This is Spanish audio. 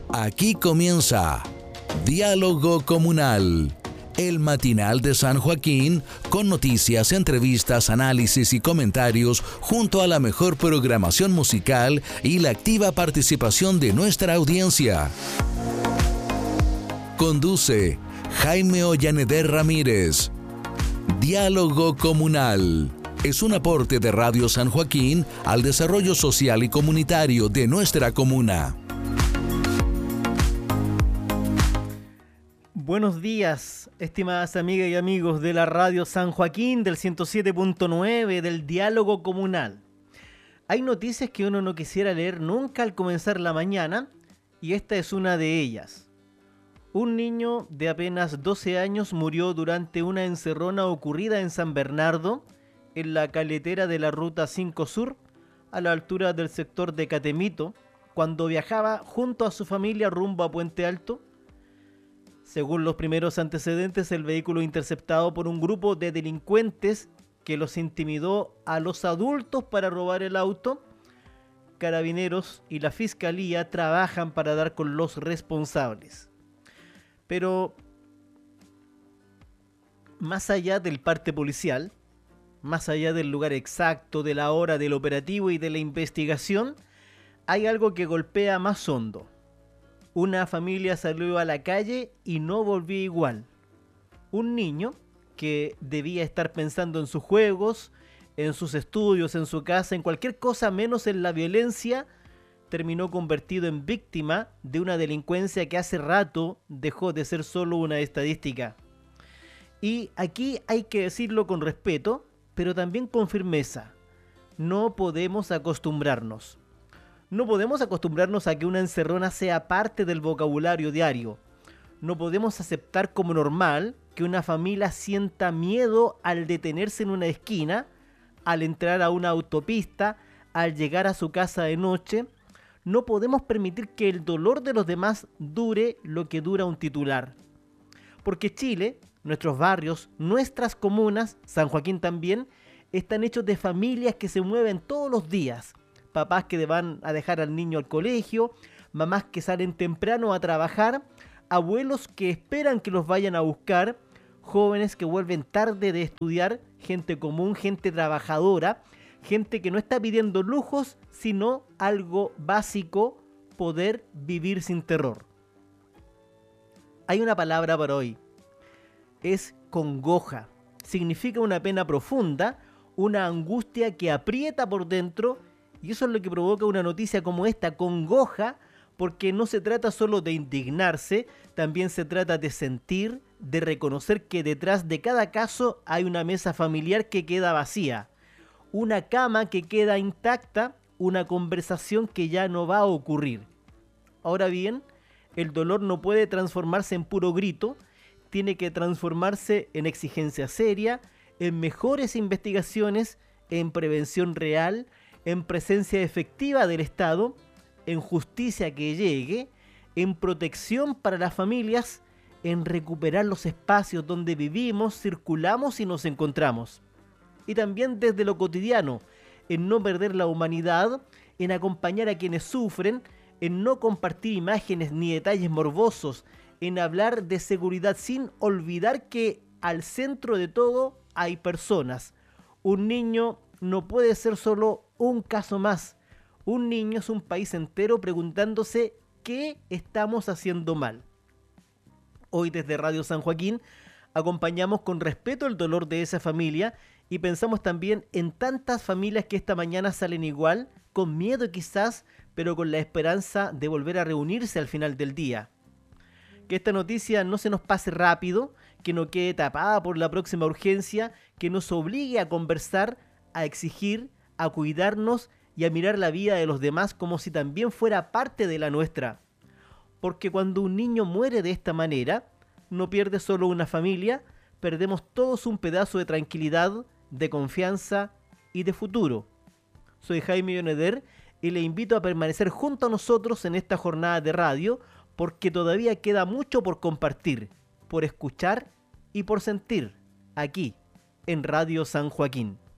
Aquí comienza Diálogo Comunal, el matinal de San Joaquín con noticias, entrevistas, análisis y comentarios junto a la mejor programación musical y la activa participación de nuestra audiencia. Conduce Jaime Ollaneder Ramírez. Diálogo Comunal es un aporte de Radio San Joaquín al desarrollo social y comunitario de nuestra comuna. Buenos días, estimadas amigas y amigos de la Radio San Joaquín del 107.9 del Diálogo Comunal. Hay noticias que uno no quisiera leer nunca al comenzar la mañana y esta es una de ellas. Un niño de apenas 12 años murió durante una encerrona ocurrida en San Bernardo, en la caletera de la Ruta 5 Sur, a la altura del sector de Catemito, cuando viajaba junto a su familia rumbo a Puente Alto. Según los primeros antecedentes, el vehículo interceptado por un grupo de delincuentes que los intimidó a los adultos para robar el auto. Carabineros y la Fiscalía trabajan para dar con los responsables. Pero más allá del parte policial, más allá del lugar exacto, de la hora del operativo y de la investigación, hay algo que golpea más hondo. Una familia salió a la calle y no volvió igual. Un niño que debía estar pensando en sus juegos, en sus estudios, en su casa, en cualquier cosa menos en la violencia, terminó convertido en víctima de una delincuencia que hace rato dejó de ser solo una estadística. Y aquí hay que decirlo con respeto, pero también con firmeza. No podemos acostumbrarnos. No podemos acostumbrarnos a que una encerrona sea parte del vocabulario diario. No podemos aceptar como normal que una familia sienta miedo al detenerse en una esquina, al entrar a una autopista, al llegar a su casa de noche. No podemos permitir que el dolor de los demás dure lo que dura un titular. Porque Chile, nuestros barrios, nuestras comunas, San Joaquín también, están hechos de familias que se mueven todos los días. Papás que van a dejar al niño al colegio, mamás que salen temprano a trabajar, abuelos que esperan que los vayan a buscar, jóvenes que vuelven tarde de estudiar, gente común, gente trabajadora, gente que no está pidiendo lujos, sino algo básico, poder vivir sin terror. Hay una palabra para hoy, es congoja. Significa una pena profunda, una angustia que aprieta por dentro. Y eso es lo que provoca una noticia como esta, congoja, porque no se trata solo de indignarse, también se trata de sentir, de reconocer que detrás de cada caso hay una mesa familiar que queda vacía, una cama que queda intacta, una conversación que ya no va a ocurrir. Ahora bien, el dolor no puede transformarse en puro grito, tiene que transformarse en exigencia seria, en mejores investigaciones, en prevención real, en presencia efectiva del Estado, en justicia que llegue, en protección para las familias, en recuperar los espacios donde vivimos, circulamos y nos encontramos. Y también desde lo cotidiano, en no perder la humanidad, en acompañar a quienes sufren, en no compartir imágenes ni detalles morbosos, en hablar de seguridad sin olvidar que al centro de todo hay personas. Un niño no puede ser solo un caso más. Un niño es un país entero preguntándose qué estamos haciendo mal. Hoy desde Radio San Joaquín acompañamos con respeto el dolor de esa familia y pensamos también en tantas familias que esta mañana salen igual, con miedo quizás, pero con la esperanza de volver a reunirse al final del día. Que esta noticia no se nos pase rápido, que no quede tapada por la próxima urgencia, que nos obligue a conversar, a exigir, a cuidarnos y a mirar la vida de los demás como si también fuera parte de la nuestra. Porque cuando un niño muere de esta manera, no pierde solo una familia, perdemos todos un pedazo de tranquilidad, de confianza y de futuro. Soy Jaime Ollaneder y le invito a permanecer junto a nosotros en esta jornada de radio porque todavía queda mucho por compartir, por escuchar y por sentir aquí en Radio San Joaquín.